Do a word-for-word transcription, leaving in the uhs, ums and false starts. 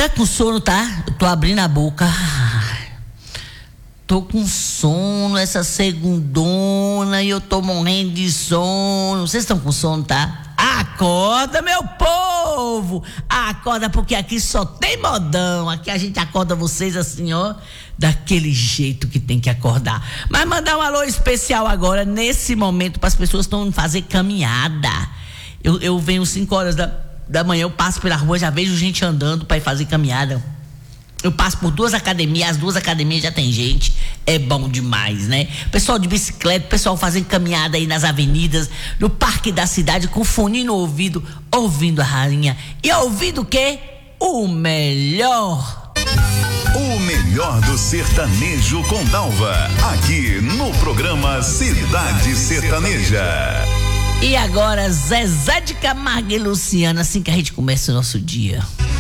Tá com sono, tá? Eu tô abrindo a boca. Tô com sono essa segundona e eu tô morrendo de sono. Vocês estão com sono, tá? Acorda, meu povo! Acorda, porque aqui só tem modão. Aqui a gente acorda vocês assim, ó, daquele jeito que tem que acordar. Mas mandar um alô especial agora, nesse momento, para as pessoas que estão fazer caminhada. Eu, eu venho cinco horas da, da manhã, eu passo pela rua, já vejo gente andando para ir fazer caminhada. Eu passo por duas academias, as duas academias já tem gente, é bom demais, né? Pessoal de bicicleta, pessoal fazendo caminhada aí nas avenidas, no parque da cidade, com fone no ouvido, ouvindo a rainha. E ouvindo o quê? O melhor. O melhor do sertanejo com Dalva, aqui no programa Cidade Sertaneja. E agora, Zezé de Camargo e Luciano, assim que a gente começa o nosso dia.